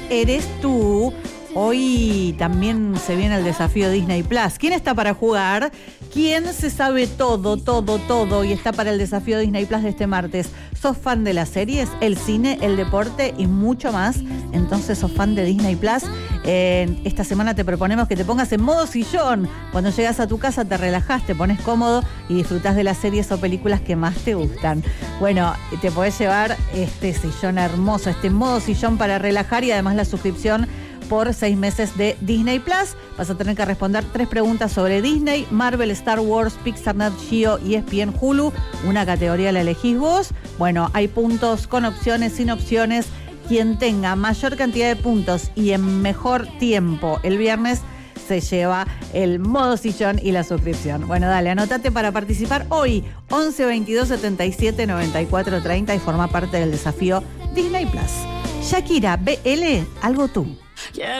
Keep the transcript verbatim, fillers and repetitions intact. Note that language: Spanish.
eres tú. Hoy también se viene el desafío Disney Plus. ¿Quién está para jugar? ¿Quién se sabe todo, todo, todo y está para el desafío Disney Plus de este martes? ¿Sos fan de las series, el cine, el deporte y mucho más? Entonces sos fan de Disney Plus. Eh, esta semana te proponemos que te pongas en modo sillón. Cuando llegas a tu casa te relajás, te pones cómodo y disfrutás de las series o películas que más te gustan. Bueno, te podés llevar este sillón hermoso, este modo sillón para relajar y además la suscripción por seis meses de Disney Plus. Vas a tener que responder tres preguntas sobre Disney, Marvel, Star Wars, Pixar, Nat Geo, E S P N, Hulu. Una categoría la elegís vos. Bueno, hay puntos con opciones, sin opciones. Quien tenga mayor cantidad de puntos y en mejor tiempo el viernes se lleva el modo sillón y la suscripción. Bueno, dale, anótate para participar hoy, once veintidós setenta y siete noventa y cuatro treinta y forma parte del desafío Disney Plus. Shakira, B L, algo tú.